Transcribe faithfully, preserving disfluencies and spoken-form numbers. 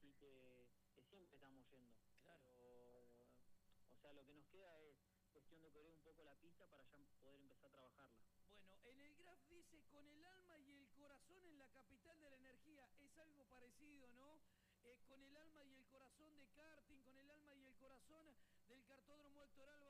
así que, que siempre estamos yendo. Claro. Pero, o sea, lo que nos queda es cuestión de correr un poco la pista para ya poder empezar a trabajarla. Bueno, en el graph dice con el alma y el corazón en la capital de la energía. Es algo parecido, ¿no? Eh, con el alma y el corazón de karting, con el alma y el corazón del cartódromo Héctor Álvarez.